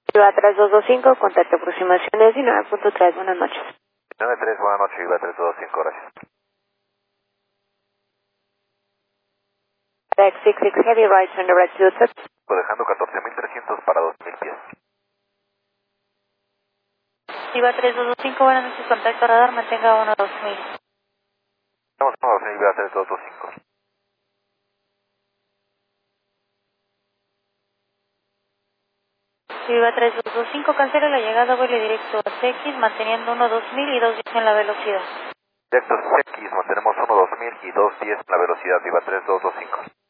Viva 3225, contacto aproximación 19.3, buenas noches. 93, buenas noches, Viva 3225, gracias. X66 Heavy Right, turn the right to the tip. Dejando 14.300 para 2.000 pies. Viva 3225, buenas noches, contacto radar, mantenga 12000. Estamos a 2.000, Viva 3225. Viva 3225, cancela la llegada, vuelo directo a CX, manteniendo 12000 y 210 en la velocidad. Directo X, mantenemos 12000 y 210 la velocidad, Viva 3225.